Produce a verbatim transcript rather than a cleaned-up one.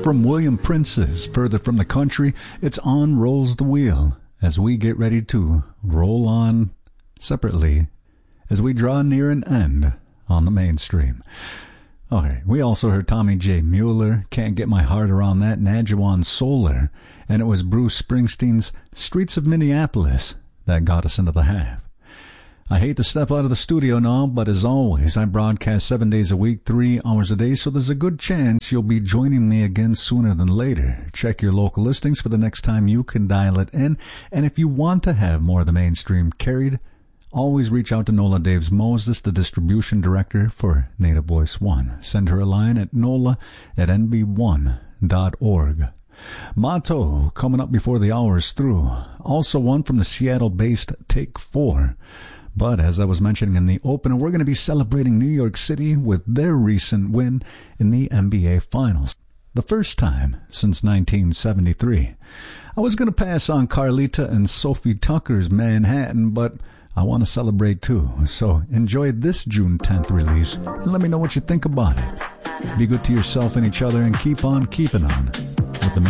from William Prince's Further from the Country. It's On Rolls the Wheel as we get ready to roll on separately as we draw near an end on the mainstream. Okay, we also heard Tommy J. Mueller, Can't Get My Heart Around That, Nadjuan Solar, and it was Bruce Springsteen's Streets of Minneapolis that got us into the half. I hate to step out of the studio now, but as always, I broadcast seven days a week, three hours a day, so there's a good chance you'll be joining me again sooner than later. Check your local listings for the next time you can dial it in, and if you want to have more of the mainstream carried, always reach out to Nola Daves Moses, the distribution director for Native Voice One. Send her a line at nola at n b one dot org. Motto coming up before the hour is through. Also one from the Seattle-based Take Four. But as I was mentioning in the opener, we're going to be celebrating New York City with their recent win in the N B A Finals. The first time since nineteen seventy-three. I was going to pass on Carlita and Sophie Tucker's Manhattan, but I want to celebrate too. So enjoy this June tenth release and let me know what you think about it. Be good to yourself and each other and keep on keeping on.